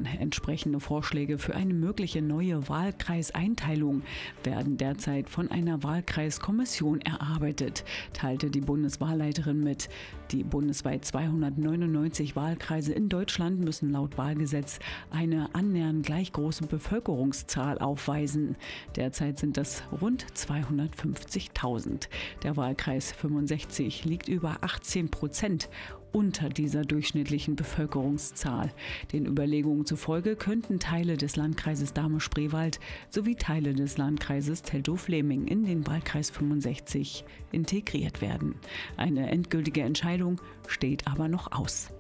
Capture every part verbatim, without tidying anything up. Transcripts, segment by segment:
Entsprechende Vorschläge für eine mögliche neue Wahlkreiseinteilung werden derzeit von einer Wahlkreiskommission erarbeitet, teilte die Bundeswahlleiterin mit. Die bundesweit zweihundertneunundneunzig Wahlkreise in Deutschland müssen laut Wahlgesetz eine annähernd gleich große Bevölkerungszahl aufweisen. Derzeit sind das rund zweihundertfünfzigtausend. Der Wahlkreis fünfundsechzig liegt über achtzehn Prozent unter dieser durchschnittlichen Bevölkerungszahl. Den Überlegungen zufolge könnten Teile des Landkreises Dahme-Spreewald sowie Teile des Landkreises Teltow-Fläming in den Wahlkreis fünfundsechzig integriert werden. Eine endgültige Entscheidung steht aber noch aus.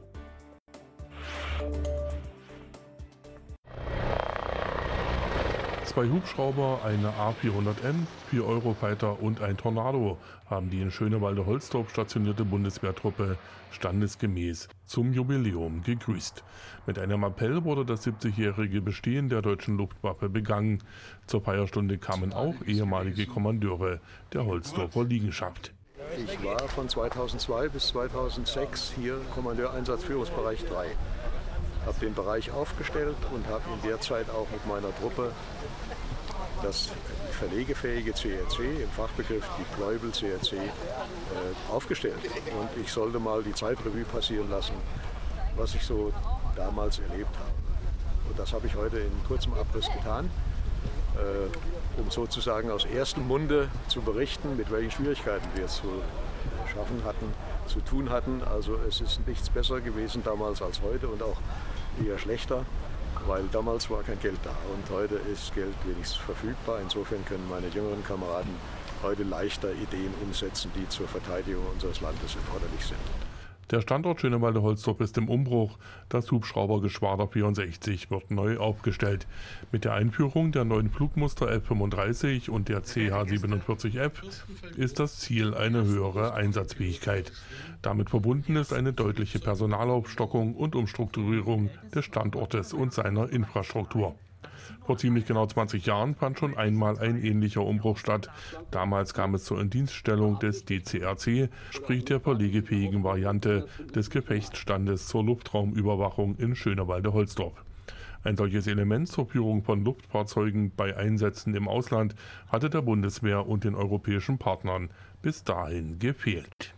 Zwei Hubschrauber, eine A vierhundert M, vier Eurofighter und ein Tornado haben die in Schönewalde-Holzdorf stationierte Bundeswehrtruppe standesgemäß zum Jubiläum gegrüßt. Mit einem Appell wurde das siebzigjährige Bestehen der deutschen Luftwaffe begangen. Zur Feierstunde kamen auch ehemalige Kommandeure der Holzdorfer Liegenschaft. Ich war von zweitausendzwei bis zweitausendsechs hier Kommandeur Einsatzführungsbereich drei. Habe den Bereich aufgestellt und habe in der Zeit auch mit meiner Truppe das verlegefähige C R C, im Fachbegriff Deployable C R C, äh, aufgestellt. Und ich sollte mal die Zeitrevue passieren lassen, was ich so damals erlebt habe. Und das habe ich heute in kurzem Abriss getan, äh, um sozusagen aus erstem Munde zu berichten, mit welchen Schwierigkeiten wir es zu schaffen hatten, zu tun hatten. Also es ist nichts besser gewesen damals als heute und auch eher schlechter, weil damals war kein Geld da und heute ist Geld wenigstens verfügbar. Insofern können meine jüngeren Kameraden heute leichter Ideen umsetzen, die zur Verteidigung unseres Landes erforderlich sind. Der Standort Schönewalde-Holzdorf ist im Umbruch. Das Hubschraubergeschwader vierundsechzig wird neu aufgestellt. Mit der Einführung der neuen Flugmuster F fünfunddreißig und der C H siebenundvierzig F ist das Ziel eine höhere Einsatzfähigkeit. Damit verbunden ist eine deutliche Personalaufstockung und Umstrukturierung des Standortes und seiner Infrastruktur. Vor ziemlich genau zwanzig Jahren fand schon einmal ein ähnlicher Umbruch statt. Damals kam es zur Indienststellung des D C R C, sprich der verlegefähigen Variante des Gefechtsstandes zur Luftraumüberwachung in Schönewalde-Holzdorf. Ein solches Element zur Führung von Luftfahrzeugen bei Einsätzen im Ausland hatte der Bundeswehr und den europäischen Partnern bis dahin gefehlt.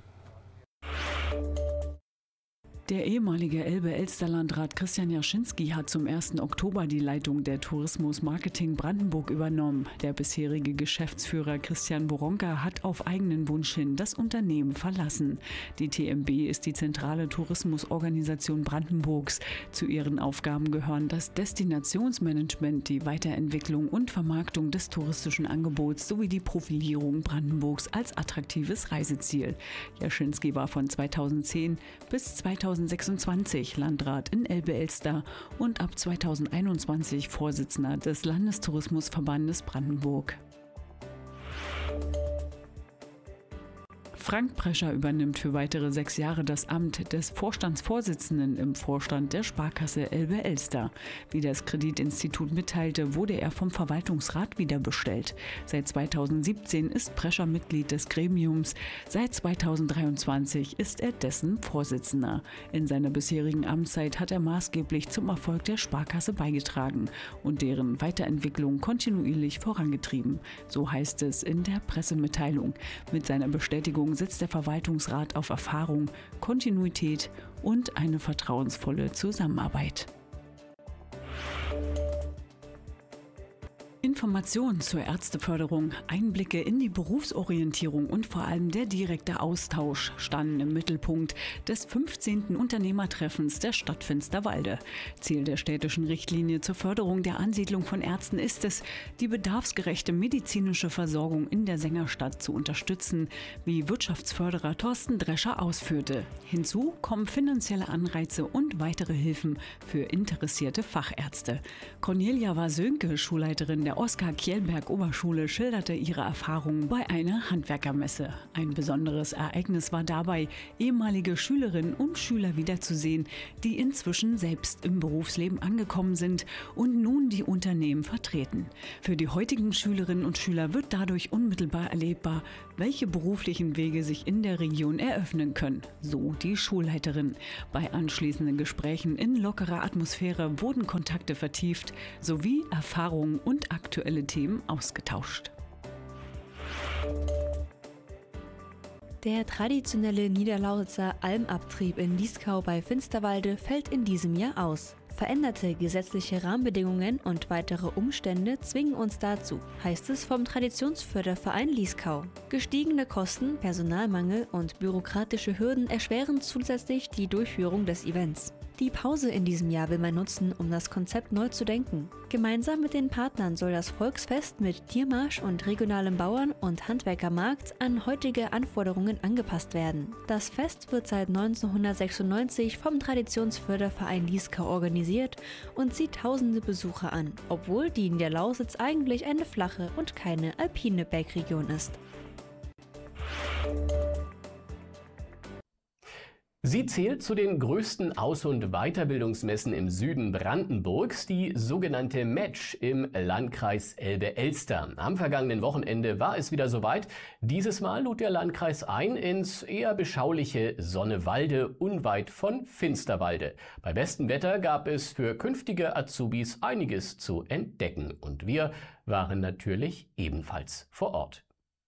Der ehemalige Elbe-Elster-Landrat Christian Jaschinski hat zum ersten Oktober die Leitung der Tourismus Marketing Brandenburg übernommen. Der bisherige Geschäftsführer Christian Boronka hat auf eigenen Wunsch hin das Unternehmen verlassen. Die T M B ist die zentrale Tourismusorganisation Brandenburgs. Zu ihren Aufgaben gehören das Destinationsmanagement, die Weiterentwicklung und Vermarktung des touristischen Angebots sowie die Profilierung Brandenburgs als attraktives Reiseziel. Jaschinski war von zweitausendzehn bis zweitausendsechsundzwanzig Landrat in Elbe-Elster und ab zweitausendeinundzwanzig Vorsitzender des Landestourismusverbandes Brandenburg. Frank Prescher übernimmt für weitere sechs Jahre das Amt des Vorstandsvorsitzenden im Vorstand der Sparkasse Elbe-Elster. Wie das Kreditinstitut mitteilte, wurde er vom Verwaltungsrat wiederbestellt. Seit zweitausendsiebzehn ist Prescher Mitglied des Gremiums. Seit zweitausenddreiundzwanzig ist er dessen Vorsitzender. In seiner bisherigen Amtszeit hat er maßgeblich zum Erfolg der Sparkasse beigetragen und deren Weiterentwicklung kontinuierlich vorangetrieben. So heißt es in der Pressemitteilung. Mit seiner Bestätigung setzt der Verwaltungsrat auf Erfahrung, Kontinuität und eine vertrauensvolle Zusammenarbeit. Informationen zur Ärzteförderung, Einblicke in die Berufsorientierung und vor allem der direkte Austausch standen im Mittelpunkt des fünfzehnten Unternehmertreffens der Stadt Finsterwalde. Ziel der städtischen Richtlinie zur Förderung der Ansiedlung von Ärzten ist es, die bedarfsgerechte medizinische Versorgung in der Sängerstadt zu unterstützen, wie Wirtschaftsförderer Thorsten Drescher ausführte. Hinzu kommen finanzielle Anreize und weitere Hilfen für interessierte Fachärzte. Cornelia Wasönke, Schulleiterin der Oskar-Kjellberg-Oberschule schilderte ihre Erfahrungen bei einer Handwerkermesse. Ein besonderes Ereignis war dabei, ehemalige Schülerinnen und Schüler wiederzusehen, die inzwischen selbst im Berufsleben angekommen sind und nun die Unternehmen vertreten. Für die heutigen Schülerinnen und Schüler wird dadurch unmittelbar erlebbar, welche beruflichen Wege sich in der Region eröffnen können, so die Schulleiterin. Bei anschließenden Gesprächen in lockerer Atmosphäre wurden Kontakte vertieft sowie Erfahrungen und aktuelle Themen ausgetauscht. Der traditionelle Niederlausitzer Almabtrieb in Lieskau bei Finsterwalde fällt in diesem Jahr aus. Veränderte gesetzliche Rahmenbedingungen und weitere Umstände zwingen uns dazu, heißt es vom Traditionsförderverein Lieskau. Gestiegene Kosten, Personalmangel und bürokratische Hürden erschweren zusätzlich die Durchführung des Events. Die Pause in diesem Jahr will man nutzen, um das Konzept neu zu denken. Gemeinsam mit den Partnern soll das Volksfest mit Tiermarsch und regionalem Bauern- und Handwerkermarkt an heutige Anforderungen angepasst werden. Das Fest wird seit neunzehnhundertsechsundneunzig vom Traditionsförderverein Lieskau organisiert und zieht tausende Besucher an, obwohl die Niederlausitz eigentlich eine flache und keine alpine Bergregion ist. Sie zählt zu den größten Aus- und Weiterbildungsmessen im Süden Brandenburgs, die sogenannte Match im Landkreis Elbe-Elster. Am vergangenen Wochenende war es wieder soweit. Dieses Mal lud der Landkreis ein ins eher beschauliche Sonnewalde unweit von Finsterwalde. Bei bestem Wetter gab es für künftige Azubis einiges zu entdecken. Und wir waren natürlich ebenfalls vor Ort.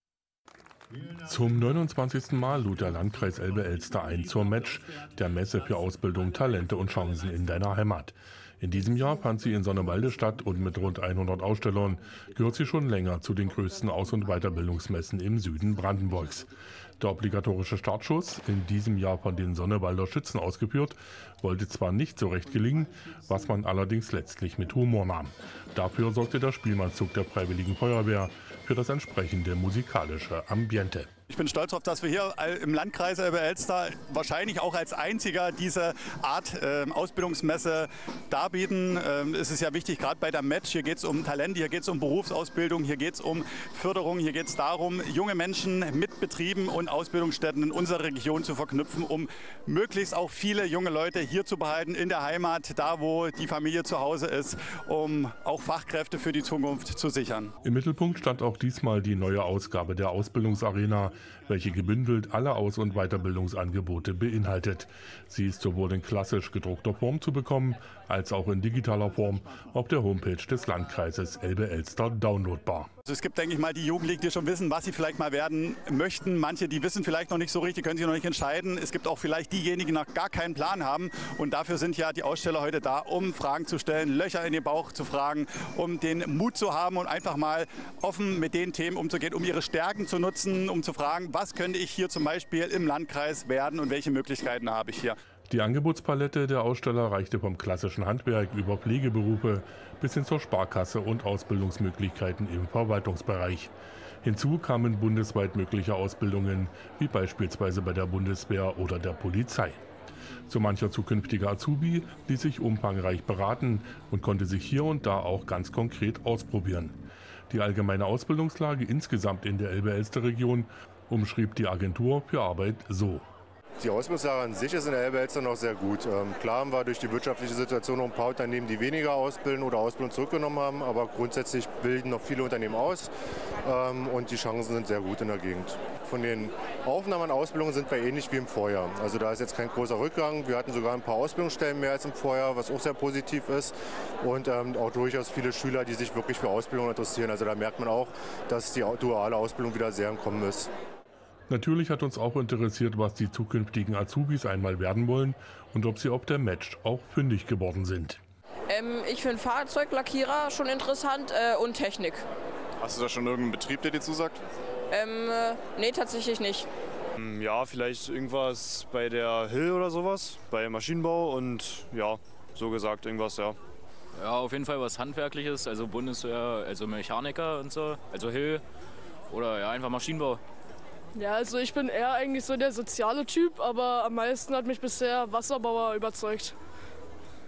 Zum neunundzwanzigsten Mal lud der Landkreis Elbe-Elster ein zur Match, der Messe für Ausbildung, Talente und Chancen in deiner Heimat. In diesem Jahr fand sie in Sonnewalde statt und mit rund hundert Ausstellern gehört sie schon länger zu den größten Aus- und Weiterbildungsmessen im Süden Brandenburgs. Der obligatorische Startschuss, in diesem Jahr von den Sonnewalder Schützen ausgeführt, wollte zwar nicht so recht gelingen, was man allerdings letztlich mit Humor nahm. Dafür sorgte der Spielmannszug der Freiwilligen Feuerwehr für das entsprechende musikalische Ambiente. Ich bin stolz darauf, dass wir hier im Landkreis Elbe-Elster wahrscheinlich auch als einziger diese Art äh, Ausbildungsmesse darbieten. Ähm, es ist ja wichtig, gerade bei der Match, hier geht es um Talente, hier geht es um Berufsausbildung, hier geht es um Förderung, hier geht es darum, junge Menschen mit Betrieben und Ausbildungsstätten in unserer Region zu verknüpfen, um möglichst auch viele junge Leute hier zu behalten, in der Heimat, da wo die Familie zu Hause ist, um auch Fachkräfte für die Zukunft zu sichern. Im Mittelpunkt stand auch diesmal die neue Ausgabe der Ausbildungsarena, welche gebündelt alle Aus- und Weiterbildungsangebote beinhaltet. Sie ist sowohl in klassisch gedruckter Form zu bekommen, als auch in digitaler Form auf der Homepage des Landkreises Elbe-Elster downloadbar. Also es gibt, denke ich mal, die Jugendlichen, die schon wissen, was sie vielleicht mal werden möchten. Manche, die wissen vielleicht noch nicht so richtig, können sich noch nicht entscheiden. Es gibt auch vielleicht diejenigen, die noch gar keinen Plan haben. Und dafür sind ja die Aussteller heute da, um Fragen zu stellen, Löcher in den Bauch zu fragen, um den Mut zu haben und einfach mal offen mit den Themen umzugehen, um ihre Stärken zu nutzen, um zu fragen, was könnte ich hier zum Beispiel im Landkreis werden und welche Möglichkeiten habe ich hier. Die Angebotspalette der Aussteller reichte vom klassischen Handwerk über Pflegeberufe bis hin zur Sparkasse und Ausbildungsmöglichkeiten im Verwaltungsbereich. Hinzu kamen bundesweit mögliche Ausbildungen, wie beispielsweise bei der Bundeswehr oder der Polizei. So mancher zukünftiger Azubi ließ sich umfangreich beraten und konnte sich hier und da auch ganz konkret ausprobieren. Die allgemeine Ausbildungslage insgesamt in der Elbe-Elster-Region umschrieb die Agentur für Arbeit so. Die Ausbildungslage an sich ist in der Elbe-Elster noch sehr gut. Ähm, klar haben wir durch die wirtschaftliche Situation noch ein paar Unternehmen, die weniger ausbilden oder Ausbildung zurückgenommen haben, aber grundsätzlich bilden noch viele Unternehmen aus ähm, und die Chancen sind sehr gut in der Gegend. Von den Aufnahmen an Ausbildungen sind wir ähnlich wie im Vorjahr. Also da ist jetzt kein großer Rückgang. Wir hatten sogar ein paar Ausbildungsstellen mehr als im Vorjahr, was auch sehr positiv ist und ähm, auch durchaus viele Schüler, die sich wirklich für Ausbildung interessieren. Also da merkt man auch, dass die duale Ausbildung wieder sehr im Kommen ist. Natürlich hat uns auch interessiert, was die zukünftigen Azubis einmal werden wollen und ob sie auf der Match auch fündig geworden sind. Ähm, ich finde Fahrzeuglackierer schon interessant äh, und Technik. Hast du da schon irgendeinen Betrieb, der dir zusagt? Ähm, äh, nee, tatsächlich nicht. Ja, vielleicht irgendwas bei der Hill oder sowas, bei Maschinenbau und ja, so gesagt irgendwas, ja. Ja, auf jeden Fall was Handwerkliches, also Bundeswehr, also Mechaniker und so, also Hill oder ja, einfach Maschinenbau. Ja, also ich bin eher eigentlich so der soziale Typ, aber am meisten hat mich bisher Wasserbauer überzeugt.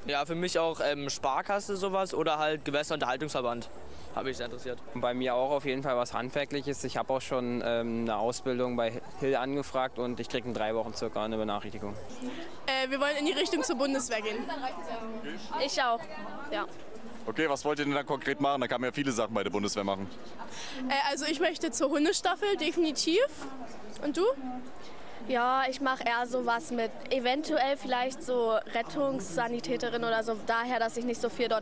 Ja, für mich auch ähm, Sparkasse sowas oder halt Gewässerunterhaltungsverband. Habe ich sehr interessiert. Bei mir auch auf jeden Fall was Handwerkliches. Ich habe auch schon ähm, eine Ausbildung bei Hill angefragt und ich kriege in drei Wochen circa eine Benachrichtigung. Äh, wir wollen in die Richtung zur Bundeswehr gehen. Ich auch, ja. Okay, was wollt ihr denn da konkret machen? Da kann man ja viele Sachen bei der Bundeswehr machen. Äh, also ich möchte zur Hundestaffel, definitiv. Und du? Ja, ich mache eher sowas mit eventuell vielleicht so Rettungssanitäterin oder so, daher, dass ich nicht so viel dort